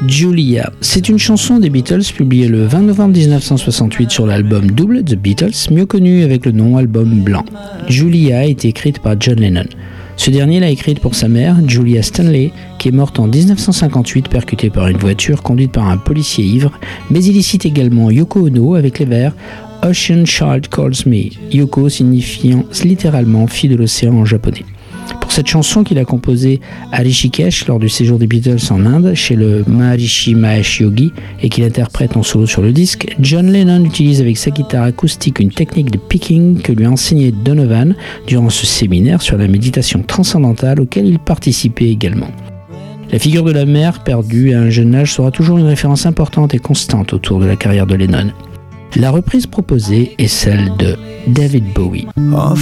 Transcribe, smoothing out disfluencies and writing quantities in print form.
Julia, c'est une chanson des Beatles publiée le 20 novembre 1968 sur l'album double The Beatles, mieux connu avec le nom album blanc. Julia a été écrite par John Lennon. Ce dernier l'a écrite pour sa mère, Julia Stanley, qui est morte en 1958 percutée par une voiture conduite par un policier ivre, mais il y cite également Yoko Ono avec les vers Ocean Child Calls Me, Yoko signifiant littéralement fille de l'océan en japonais. Pour cette chanson qu'il a composée à Rishikesh lors du séjour des Beatles en Inde chez le Maharishi Mahesh Yogi et qu'il interprète en solo sur le disque, John Lennon utilise avec sa guitare acoustique une technique de picking que lui a enseignée Donovan durant ce séminaire sur la méditation transcendantale auquel il participait également. La figure de la mère perdue à un jeune âge sera toujours une référence importante et constante autour de la carrière de Lennon. La reprise proposée est celle de David Bowie.